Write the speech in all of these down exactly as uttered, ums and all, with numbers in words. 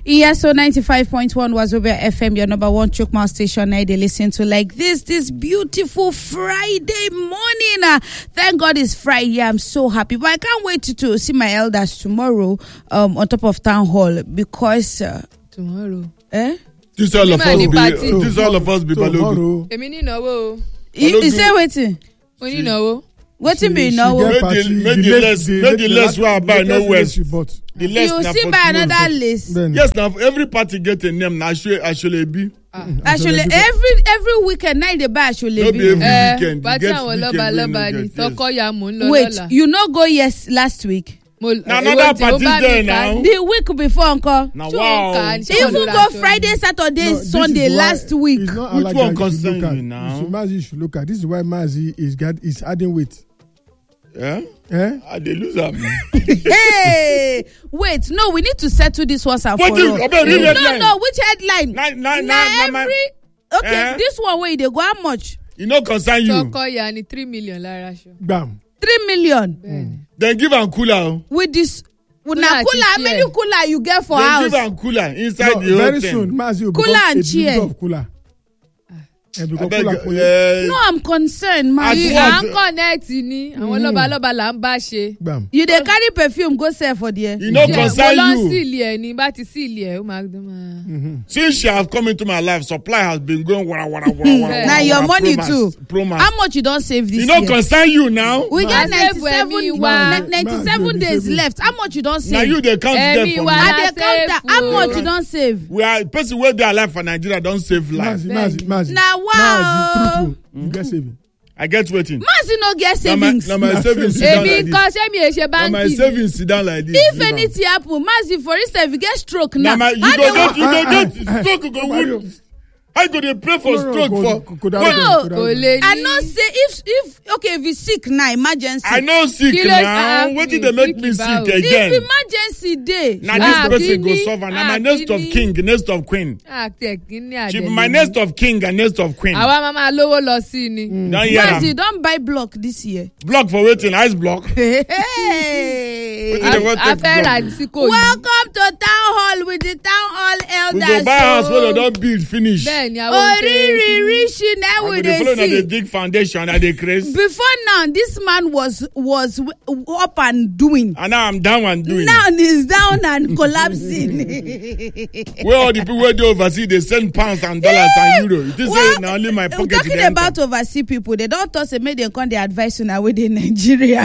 Yes, so ninety-five point one Wazobia F M, your number one Chukma station. Now they listen to like this, this beautiful Friday morning. Uh, thank God it's Friday. I'm so happy. But I can't wait to, to see my elders tomorrow um, on top of Town Hall because... Uh, tomorrow? Eh? This all of us be, this all of us be Balogun. Emi ni nawo. You say waiting? We ni nawo. Waiting be nawo. Make the less, make the less we buy no west. The less you see by another list. Yes, now every party get a name. Now actually be. Actually, every every weekend night they buy actually be. Every weekend. Wait, you no go yes last week. Now another party there now. The week before, uncle. Now wow. Even go Friday, Saturday, no, Sunday last week. Which one concerns you now? Mazi should look at. This is why Mazi is got is adding weight. Yeah? Eh? Ah, they lose them. Hey, wait, no, we need to settle this once and for all. No, no, which headline? Nah, nah, nah, nah, every okay, eh? This one where they go how much? You know, concern you. Tokoya ni three million lara show. Bam. Three million. Mm. Then give am cooler. With this, with na cooler, how many cooler you get for then house? Give am cooler inside no, the very hotel. soon, Mazi will cooler and chair. Cooler. Beg, uh, no, I'm concerned, man. You can connect ni. Àwọn loba loba la nba ṣe. You dey carry perfume go sell for there. You know concern you. Ni ba ti seal e o ma do. Since she have come into my life, supply has been going wara wara wara wara. Now your money promise, too. Promise. How much you don't save this year? You know year? concern you now. We got ninety-seven, ninety-seven days left. How much you don't save? Now you dey count them for me. I dey count that. How much you don't save? We are person wey dey alive for Nigeria don save life. Mazi, Mazi. Now wow. True, true. You get saving. I get waiting. Mazi no get savings. Now my, my savings sit down like this. Now my savings sit down like this. If anything happen, Mazi, for instance, if you get stroke now, now my, you go get, you go get stroke, you go wound. I go dey pray for stroke for. No, I know say if if okay if you sick now emergency. I know sick now. What did they make me sick again? If emergency day. Now this person go suffer. Now my next of king, next of queen. She my next of king and next of queen. Our mama lowo lo si ni. Don't hear am. You don't buy block this year. Block for waiting, ice block. Hey. Welcome to Town Hall with the Town Hall elders. We go buy house where they don't build finish. Oriri rishi now we dey see. The big foundation that they create. Before now, this man was was up and doing. And now I'm down and doing. Now he's down and collapsing. Where all the people where they overseas they send pounds and dollars yeah. and euros. This well, is now only my pocket. Talking about overseas people, they don't talk say make them come the advice on our way in Nigeria.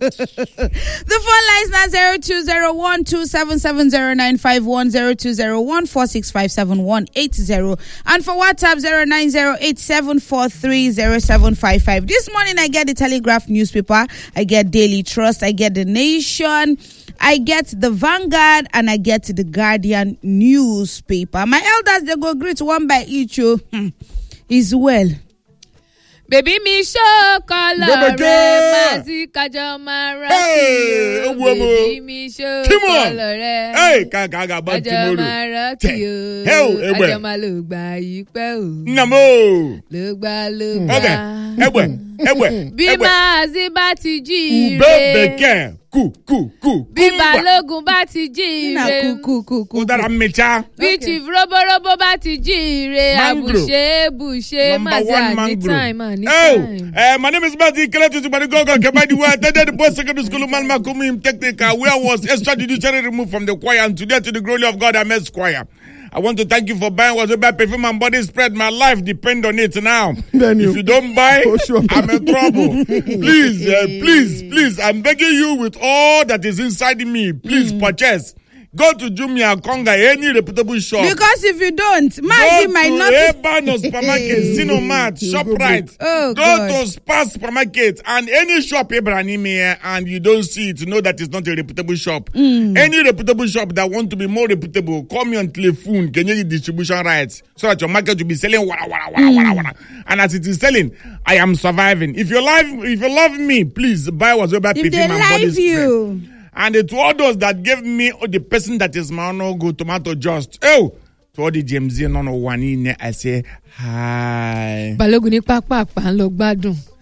The phone lines now zero two zero one two seven seven zero nine five one zero two zero one four six five seven one eight zero and for WhatsApp zero nine zero eight seven four three zero seven five five. This morning I get the Telegraph newspaper, I get Daily Trust, I get the Nation, I get the Vanguard, and I get the Guardian newspaper. My elders they go greet one by each. Oh, hmm. Is well. Baby me show color Mazi kajo mara ki baby me show color hey kaka ba kajo mara ki o kajo ma lo gba yi pe o namo lo gba lo gba egbe egbe bí Mazi bá ti jí ire beke ku ku ku bí Balógun bá ti jí ire ku ku ku o dara mecha bí Chief Roborobo bá ti jí ire abushe bushe Mazi at the time and oh uh, my name is Mazi Keletu Subadigogo Kebadi Wa attended the boys secondary school man Makumim Technical where was extrajudicially removed from the choir and today to the glory of God I met choir. I want to thank you for buying Wazobia perfume and body spread. My life depends on it now. Then you, if you don't buy, oh, sure. I'm in trouble. Please, uh, please, please, I'm begging you with all that is inside me. Please mm. purchase. Go to Jumia, Konga, any reputable shop. Because if you don't, Mazi might not. Go to Ebano Supermarket, Zinomat, ShopRite. Oh, go God. to Spa Supermarket and any shop Ebranime and you don't see it, know that it's not a reputable shop. Mm. Any reputable shop that want to be more reputable, call me on telephone, can you get distribution rights so that your market will be selling wara, wara, wara, mm. wara, wara. And as it is selling, I am surviving. If you love, if you love me, please buy Wazobia perfume and body spray. You. And to all those that gave me oh, the person that is my no go tomato just. Oh, to all the James no no one in I say hi. Balógun ní pápá pa ń lọ gbádùn.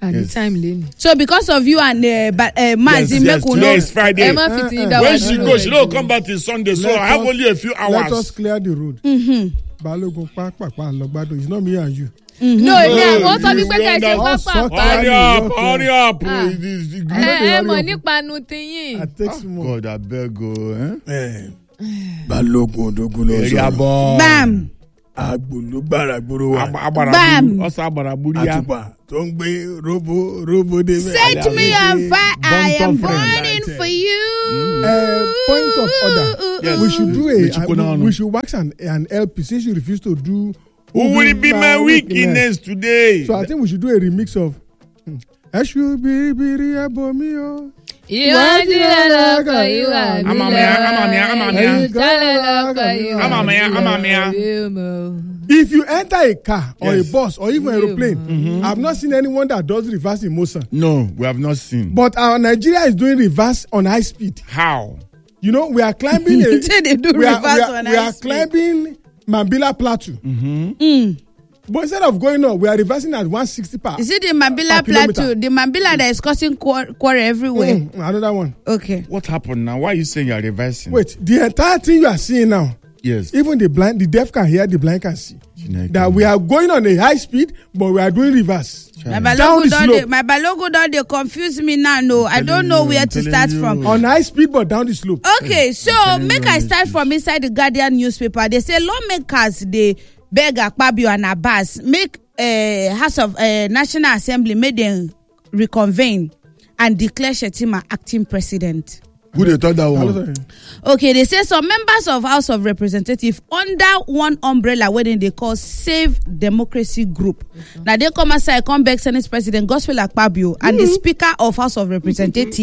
at the Yes. time lẹ́nu. So because of you and uh, but, uh, Mazi, Yes, make yes, we today know. is Friday. ẹ má fi ti yín dá wa When she dúró go, she ẹ don't jọ̀ọ́. come back till Sunday, so Let I have us- only a few Let us hours. clear the road. Mm-hmm. Balogun pápápá lọ́gbádùn. It's not me and you. no èmi àwọn sọ you wípé kẹ́ ẹ ṣe wonder- pápá Hurry pa. up, hurry up. Ah. It is- it- ẹ ẹ hurry mọ̀ up. nípa nu tiyín. I take small. God, I beg you. Eh? Eh, Balógun odogun lọ Area sọ̀rọ̀. boy. Bam. Agbolo gbára gbòòrò wa. Aba- abara Bam. buru- Ọ̀sán abara buru ya. Àtùpà tó ń gbé robo robo dé. Set me on fire. I am Bonton friend. burning for you. Uh, point of order. Yes. We should do We a. should Uh, go down. we, we should wax an an L P since you refuse to do. Who will be my weakness today? So I think we should do a remix of. Ẹ̀ṣù biribiri ẹ̀bọ̀ mi o. ìwádìí lọ́kọ̀ ìwà Ama mi ya, ama mi ya, ama mi ya. ìjálẹ̀ lọ́kọ̀ ìwà Ama mi ya, ama mi ya. If you enter a car or Yes. a bus or even aeroplane, mm-hmm. I've not seen anyone that does reverse in motion. No, we have not seen. But our Nigeria is doing reverse on high speed. How? You know, we are climbing. A, Say they do we are, reverse we are, on we high are speed. climbing Mambila Plateau. Mm. But instead of going up, we are reversing at one sixty per. Is it the Mambila Per kilometer. Plateau? The Mambila that is causing quarrel everywhere. Mm, another one. Okay. What happened now? Why are you saying you are reversing? Wait, the entire thing you are seeing now, Yes. even the blind, the deaf can hear, the blind can see. Chineke. That we are going on a high speed, but we are doing reverse. My Down balogo the don slope. dey my balogo don dey confuse me now. No, I don't telling know you, where I'm to telling start you. from. On high speed, but down the slope. Okay, so telling make you, I Miss start Fish. from inside the Guardian newspaper. They say lawmakers dey beg Akpabio and Abbas make uh, House of uh, National Assembly make them reconvene and declare Shettima acting president. Who they thought that one? Okay, they say some members of House of Representatives under one umbrella wedding they call Save Democracy Group. Mm-hmm. Now they come aside, come back Senate President Gospel Akpabio and mm-hmm. the Speaker of House of Representatives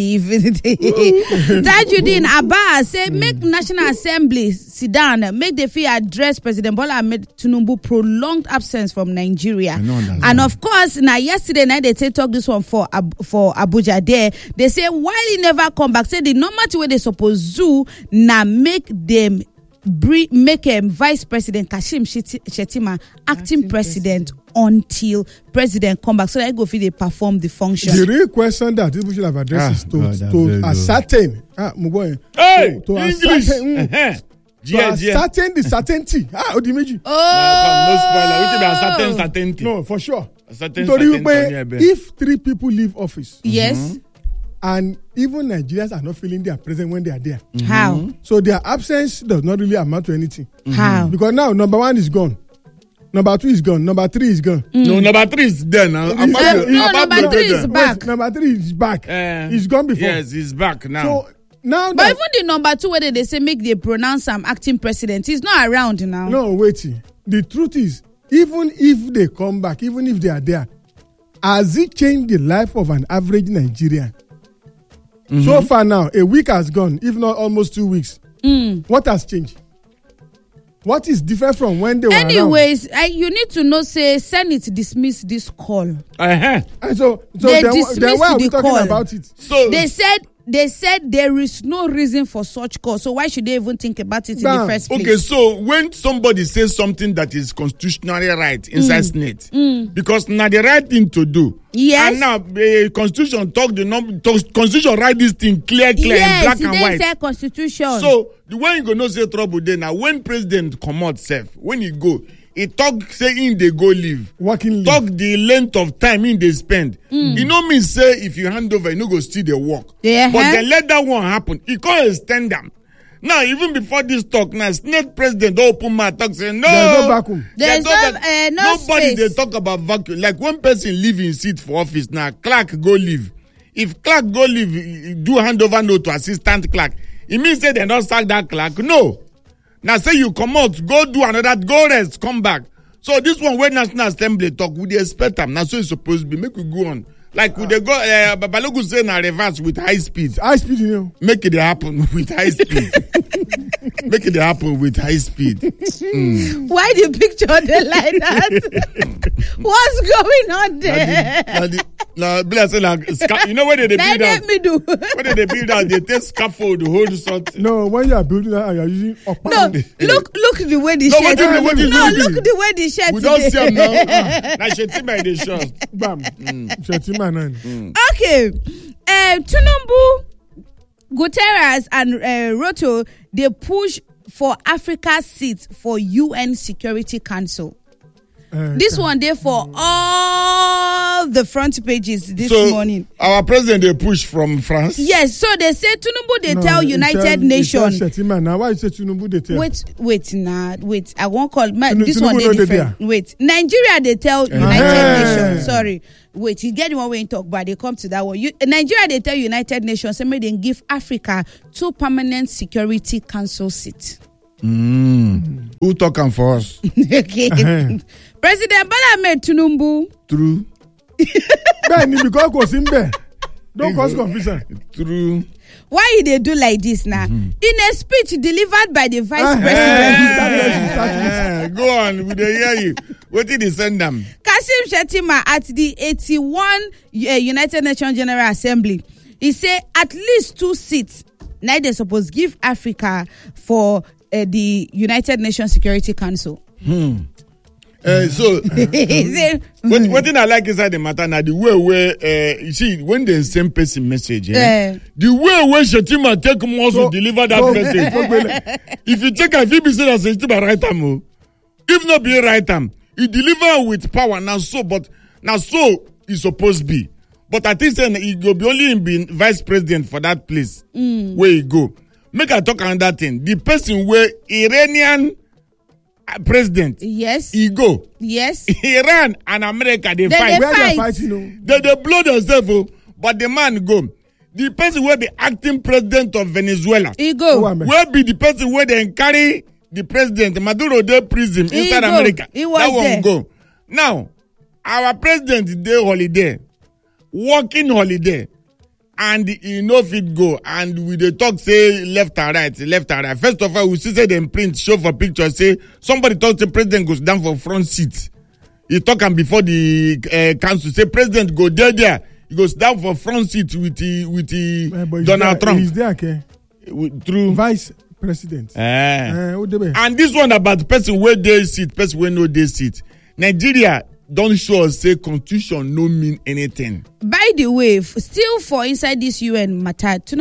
Tajuddin Abbas say mm-hmm. make National Assembly sit down, make the fee address President Bola Ahmed Tinubu prolonged absence from Nigeria. And of course, now yesterday night they say talk this one for Ab- for Abuja there. They say while he never come back, say the normal way they suppose do now make them bre- make him um, Vice President Kashim Shettima acting, acting president, president until president come back, so that go feel they perform the function. The real question that people should have addressed Ah, is to, God, to ascertain. Ah, Muboy. Hey, to, to English. ascertain. Mm, Uh-huh. to Yeah, yeah. ascertain the certainty. Ah, Odimeji. Oh, No spoiler. Which be a certain certainty. No, for sure. A certain Nítorí certainty wípé on here, babe. if three people leave office yes. Mm-hmm. and even Nigerians are not feeling their presence when they are there, Mm-hmm. How? so their absence does not really amount to anything. How? Because now number one is gone, number two is gone, number three is gone. No, number three is there now. Uh, Akpabio- no, Akpabio number dey three there. is back. Wait, number three is back. Eh, He's gone before. Yes, he's back now. So now But that even the number two where they say make they pronounce am acting president, he's not around now. no wait, the truth is even if they come back, even if they are there, has it changed the life of an average Nigerian? Mm-hmm. So far now, a week has gone, if not almost two weeks. Mm. What has changed? What is different from when they were Anyways, I, you need to know say Senate dismiss this call. Uh-huh. around? And so, so They then, dismissed then why are we the talking call. about it? So They said they said there is no reason for such call. So why should they even think about it in Bam. the first place? okay, so when somebody says something that is constitutionally right inside Senate, because now the right thing to do. Yes. And now the constitution talk the number constitution write this thing clear, clear in Yes, black it and dey white. say constitution. So the way you go know say trouble dey now when president comot sef when he go he talk say him dey go leave. Working leave. Talk the length of time him dey spend. Mm. E no mean say if you hand over you no go still dey work. Yeah. But then let that one happen. E come ex ten d am. Now even before this talk now senate president don open mouth talk say no. There's no vacuum. There's no, vac- uh, no nobody dey space. talk about vacuum like when person leave him seat for office now clerk go leave. If clerk go leave e- e do handover note to assistant clerk e mean say dem don sack that clerk no. Na say you comot go do another go rest come back. So this one wey national assembly talk we dey expect am na so e suppose be make we go on like we dey go uh, Balogun say na reverse with high speed High speed, you know. make it dey happen with high speed make it dey happen with high speed. Mm. Why the picture dey like that? What's going on there? Na the, na the, No, bless you, like, sca- you know where they Let build out? let me do. Where they build out? They take scaffold to hold something. No, when you are building that, you are using up. No, look, look the way the No, shirt. what do you- what do you No, do? look the way the shirt. We don't is. see them now. Ah, Like Shetima in the shop. Bam. Shetima nan. Okay, uh, Tinubu, Guterres, and uh, Ruto, they push for Africa's seat for U N Security Council. Uh, This one there for all the front pages this So morning. our president they push from France. Yes, so they say Tinubu they no, tell he United tell- he Nations. tell Shetima now. Why you say Tinubu they tell? Wait, wait, nah, wait. I won't call my, Tinu- this Tinubu one. They no dey different. there. Wait, Nigeria they tell United Uh-huh. Nations. Sorry, wait. You get the one way you talk, but they come to that one. You, Nigeria they tell United Nations. Say may they give Africa two permanent Security Council seats. Mm. Who talking for us? Okay, Uh-huh. President Bola Ahmed Tinubu. True. Bẹ́ẹ̀ni because kò sí nbẹ̀. Don't cause confusion. True. Why they do like this now? In a speech delivered by the Vice Uh-huh. President. Eh, Go on, we dey hear you. What did they send them? Kashim Shettima at the eighty-one uh, United Nations General Assembly, he say at least two seats now they suppose give Africa for uh, the United Nations Security Council. Uh, so, He say, what, what thing I like inside the matter now, the way where, uh, you see, when they send person message, eh, Eh. the way where Shetima take more to deliver that so- message. so- If you check, if you be saying that Shetima right time, oh, if not be right time, he deliver with power now so, but now so it's supposed to be. But I think saying he go be only him being vice president for that place where he go. Make I talk another thing. The person where Iranian uh, president yes, he go. yes. Iran and America they They- fight. they Where they are fight. fighting o. They they blow themselves, oh, but the man go. The person will be acting president of Venezuela. He Who go. am I? Will be the person where they carry the president Maduro de prison He inside go. America. He was that one there. go. Now, our president dey holiday, working holiday, and he no fit go. And we dey talk say left and right, left and right. First of all, we see say them print show for picture say somebody talk say president goes down for front seat. He talk am before the uh, council say president go there there. He goes down for front seat with the with the Eh, but he's Donald there- Trump He's there, okay? with, through. Vice President. Eh. Eh, who dey there? And this one about person where they sit, person where no they sit. Nigeria don't show us say constitution no mean anything. By the way, f- still for inside this U N matter, Tinubu